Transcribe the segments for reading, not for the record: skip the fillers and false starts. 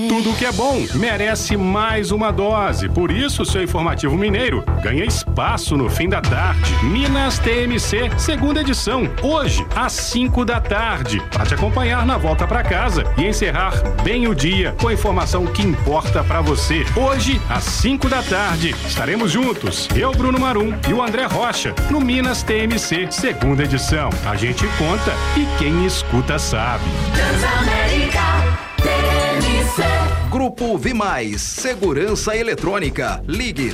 Tudo que é bom merece mais uma dose. Por isso, seu Informativo Mineiro ganha espaço no fim da tarde. Minas TMC, segunda edição. Hoje, às 5 da tarde. Para te acompanhar na volta para casa e encerrar bem o dia com a informação que importa para você. Hoje, às 5 da tarde, estaremos juntos. Eu, Bruno Marum e o André Rocha, no Minas TMC, segunda edição. A gente conta e quem escuta sabe. Transamérica. Grupo Vimais, Segurança Eletrônica. Ligue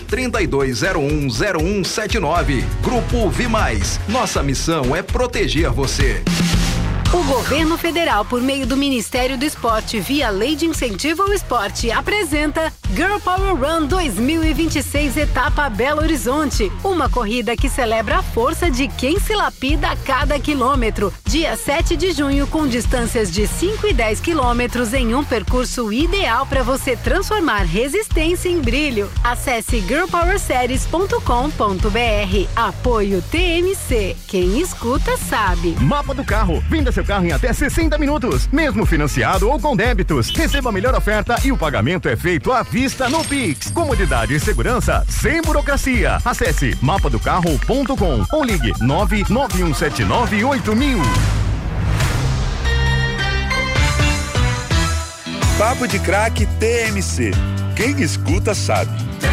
32010179. Grupo Vimais. Nossa missão é proteger você. O governo federal, por meio do Ministério do Esporte, via Lei de Incentivo ao Esporte, apresenta Girl Power Run 2026, etapa Belo Horizonte. Uma corrida que celebra a força de quem se lapida a cada quilômetro. Dia 7 de junho, com distâncias de 5 e 10 quilômetros em um percurso ideal para você transformar resistência em brilho. Acesse girlpowerseries.com.br. Apoio TMC. Quem escuta sabe. Mapa do carro. Venda seu carro em até 60 minutos, mesmo financiado ou com débitos. Receba a melhor oferta e o pagamento é feito à vista no Pix. Comodidade e segurança sem burocracia. Acesse mapadocarro.com ou ligue 991798000. Papo de Craque TMC. Quem escuta sabe.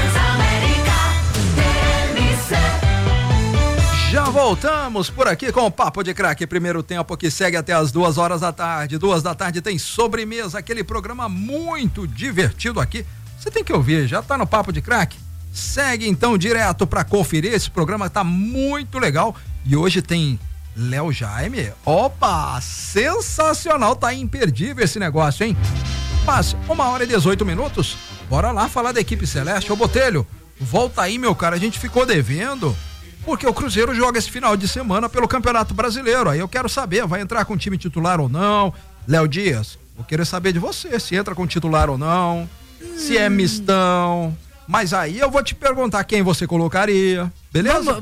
Já voltamos por aqui com o Papo de Craque, primeiro tempo que segue até as 2 horas da tarde. 2 da tarde tem sobremesa, aquele programa muito divertido aqui. Você tem que ouvir, já tá no Papo de Craque? Segue então direto para conferir, esse programa tá muito legal. E hoje tem Léo Jaime. Opa, sensacional, tá imperdível esse negócio, hein? Mas 1h18, bora lá falar da equipe celeste. Ô Botelho, volta aí, meu cara, a gente ficou devendo. Porque o Cruzeiro joga esse final de semana pelo Campeonato Brasileiro. Aí eu quero saber, vai entrar com time titular ou não? Léo Dias, vou querer saber de você, se entra com titular ou não, se é mistão. Mas aí eu vou te perguntar quem você colocaria, beleza?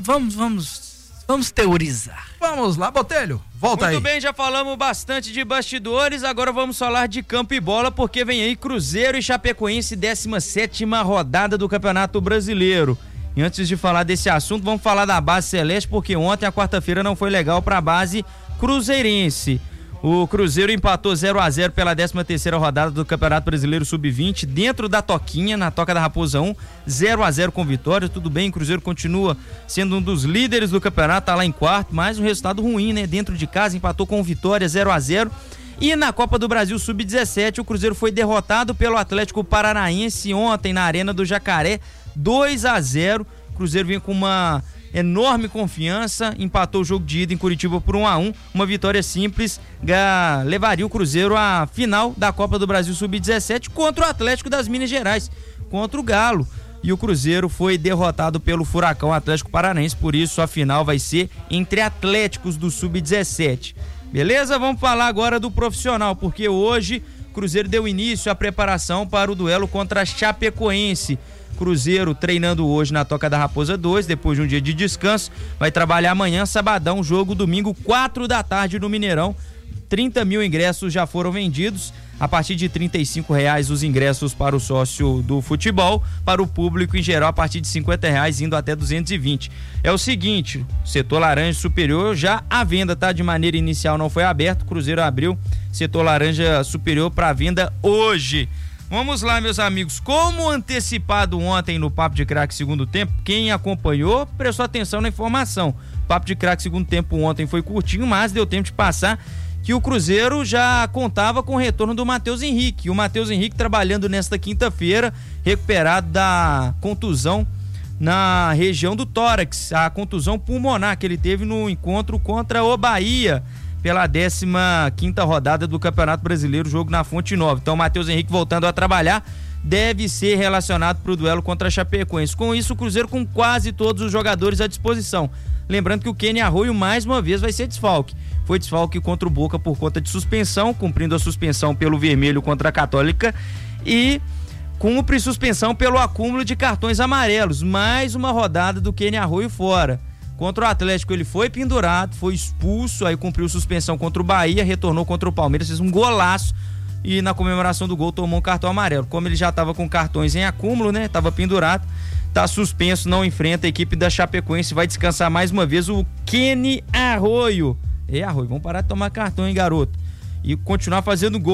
Vamos teorizar. Vamos lá, Botelho, volta aí. Muito bem, já falamos bastante de bastidores, agora vamos falar de campo e bola, porque vem aí Cruzeiro e Chapecoense, 17ª rodada do Campeonato Brasileiro. E antes de falar desse assunto, vamos falar da base celeste, porque ontem, a quarta-feira, não foi legal para a base cruzeirense. O Cruzeiro empatou 0-0 pela 13ª rodada do Campeonato Brasileiro Sub-20, dentro da Toquinha, na Toca da Raposa 1, 0-0 com vitória. Tudo bem, o Cruzeiro continua sendo um dos líderes do campeonato, tá lá em quarto, mas um resultado ruim, né? Dentro de casa, empatou com vitória, 0-0. E na Copa do Brasil Sub-17, o Cruzeiro foi derrotado pelo Atlético Paranaense ontem na Arena do Jacaré, 2-0. O Cruzeiro vinha com uma enorme confiança, empatou o jogo de ida em Curitiba por 1-1, uma vitória simples, levaria o Cruzeiro à final da Copa do Brasil Sub-17 contra o Atlético das Minas Gerais, contra o Galo. E o Cruzeiro foi derrotado pelo Furacão Atlético Paranaense, por isso a final vai ser entre Atléticos do Sub-17. Beleza? Vamos falar agora do profissional, porque hoje o Cruzeiro deu início à preparação para o duelo contra a Chapecoense. Cruzeiro treinando hoje na Toca da Raposa 2, depois de um dia de descanso, vai trabalhar amanhã, sabadão, jogo domingo, 4 da tarde no Mineirão. 30 mil ingressos já foram vendidos, a partir de R$35 os ingressos para o sócio do futebol, para o público em geral a partir de R$50, indo até 220. É o seguinte, setor laranja superior já à venda, tá? De maneira inicial não foi aberto, Cruzeiro abriu setor laranja superior para venda hoje. Vamos lá, meus amigos, como antecipado ontem no Papo de Craque segundo tempo, quem acompanhou prestou atenção na informação. Papo de Craque segundo tempo ontem foi curtinho, mas deu tempo de passar que o Cruzeiro já contava com o retorno do Matheus Henrique. O Matheus Henrique trabalhando nesta quinta-feira, recuperado da contusão na região do tórax, a contusão pulmonar que ele teve no encontro contra o Bahia, pela 15ª rodada do Campeonato Brasileiro, jogo na Fonte Nova. Então, o Matheus Henrique voltando a trabalhar, deve ser relacionado para o duelo contra a Chapecoense. Com isso, o Cruzeiro com quase todos os jogadores à disposição. Lembrando que o Kenny Arroio, mais uma vez, vai ser desfalque. Foi desfalque contra o Boca por conta de suspensão, cumprindo a suspensão pelo vermelho contra a Católica, e cumpre suspensão pelo acúmulo de cartões amarelos. Mais uma rodada do Kenny Arroio fora. Contra o Atlético ele foi pendurado, foi expulso, aí cumpriu suspensão contra o Bahia, retornou contra o Palmeiras, fez um golaço e na comemoração do gol tomou um cartão amarelo. Como ele já estava com cartões em acúmulo, né? Tava pendurado, tá suspenso, não enfrenta a equipe da Chapecoense, vai descansar mais uma vez o Kenny Arroio. Arroio, vamos parar de tomar cartão, hein, garoto? E continuar fazendo gol.